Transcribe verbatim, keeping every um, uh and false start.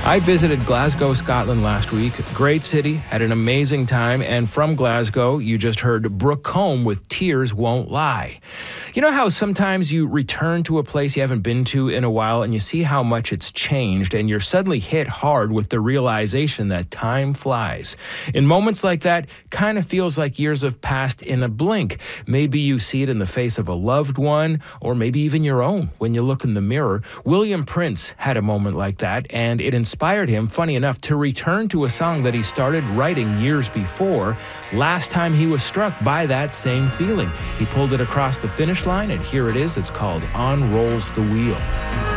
I visited Glasgow, Scotland last week. Great city, had an amazing time, and from Glasgow, you just heard Brooke Combe with Tears Won't Lie. You know how sometimes you return to a place you haven't been to in a while and you see how much it's changed and you're suddenly hit hard with the realization that time flies. In moments like that, kind of feels like years have passed in a blink. Maybe you see it in the face of a loved one or maybe even your own when you look in the mirror. William Prince had a moment like that, and it inspired him, funny enough, to return to a song that he started writing years before. Last time he was struck by that same feeling. He pulled it across the finish line, and here it is. It's called On Rolls the Wheel.